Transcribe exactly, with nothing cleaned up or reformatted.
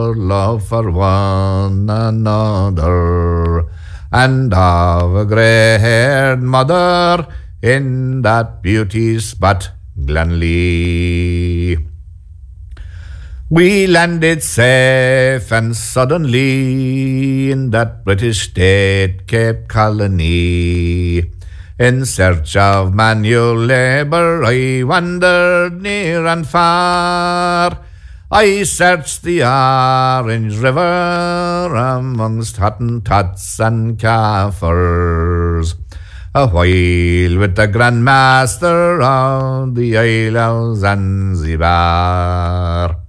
love for one another, and of a grey-haired mother in that beauty spot Glenlee. We landed safe and suddenly in that British state Cape Colony. In search of manual labour I wandered near and far. I searched the Orange River amongst Hottentots and Kaffirs, a while with the Grand Master of the Isle of Zanzibar.